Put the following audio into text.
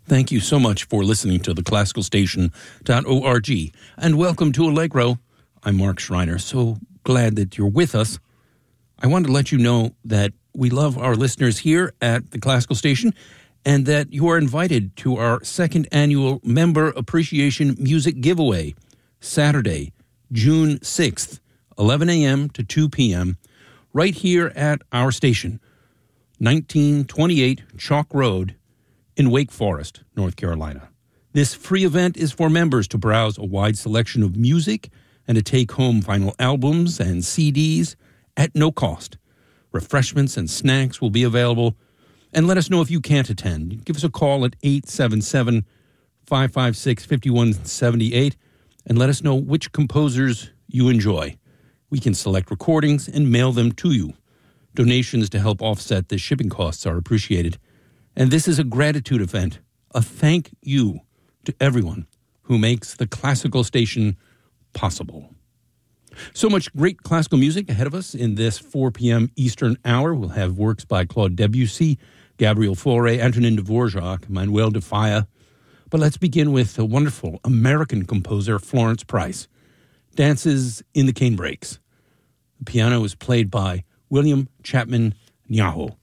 Thank you so much for listening to theclassicalstation.org, and welcome to Allegro. I'm Mark Schreiner. So glad that you're with us. I want to let you know that we love our listeners here at the Classical Station, and that you are invited to our second annual Member Appreciation Music Giveaway, Saturday, June 6th, 11 a.m. to 2 p.m., right here at our station, 1928 Chalk Road, in Wake Forest, North Carolina. This free event is for members to browse a wide selection of music and to take home vinyl albums and CDs at no cost. Refreshments and snacks will be available. And let us know if you can't attend. Give us a call at 877-556-5178 and let us know which composers you enjoy. We can select recordings and mail them to you. Donations to help offset the shipping costs are appreciated. And this is a gratitude event, a thank you to everyone who makes the Classical Station possible. So much great classical music ahead of us in this 4 p.m. Eastern hour. We'll have works by Claude Debussy, Gabriel Fauré, Antonin Dvorak, Manuel de Falla. But let's begin with a wonderful American composer, Florence Price. Dances in the Canebrakes. The piano is played by William Chapman Nyaho.